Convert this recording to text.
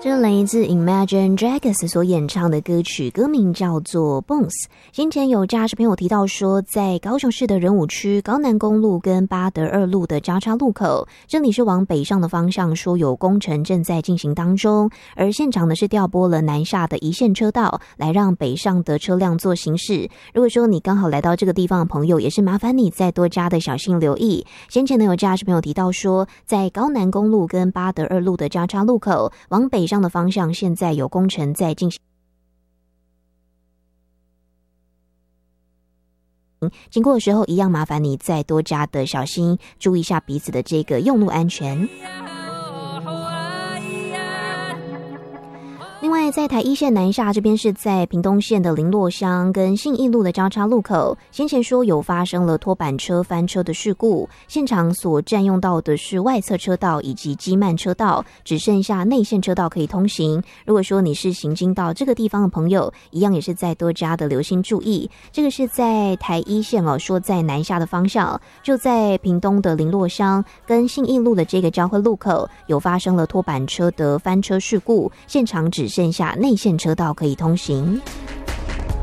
这来自 Imagine Dragons 所演唱的歌曲，歌名叫做 Bones。 先前有驾驶朋友提到说，在高雄市的仁武区高南公路跟八德二路的交叉路口，这里是往北上的方向，说有工程正在进行当中，而现场呢是调拨了南下的一线车道，来让北上的车辆做行驶。如果说你刚好来到这个地方的朋友，也是麻烦你再多加的小心留意。先前呢有驾驶朋友提到说，在高南公路跟八德二路的交叉路口往北上的方向，现在有工程在进行，经过的时候一样麻烦你再多加的小心，注意一下彼此的这个用路安全。另外，在台一线南下这边是在屏东县的林落乡跟信义路的交叉路口，先前说有发生了拖板车翻车的事故，现场所占用到的是外侧车道以及机慢车道，只剩下内线车道可以通行。如果说你是行经到这个地方的朋友，一样也是再多加的留心注意。这个是在台一线说在南下的方向，就在屏东的林落乡跟信义路的这个交汇路口，有发生了拖板车的翻车事故，现场只剩下内线车道可以通行。